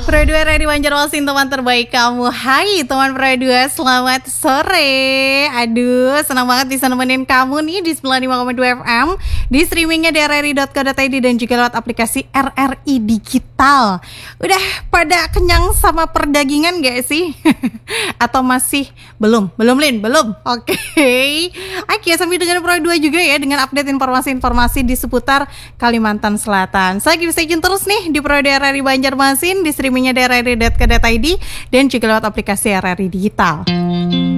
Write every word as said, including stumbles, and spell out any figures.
Pro dua R R I Banjarmasin, teman terbaik kamu. Hai teman Pro dua, selamat sore. Aduh, senang banget bisa nemenin kamu nih di sembilan puluh lima koma dua F M, di streamingnya di r r i dot co dot i d dan juga lewat aplikasi R R I Digital. Udah pada kenyang sama perdagingan gak sih? Atau masih belum? Belum Lin? Belum? Oke okay. Oke, sambil dengan Pro dua juga ya, dengan update informasi-informasi di seputar Kalimantan Selatan. Saya lagi stay tune terus nih di Pro dua R R I Banjarmasin, di streamingnya di r r i dot co dot i d dan juga lewat aplikasi R R I Digital.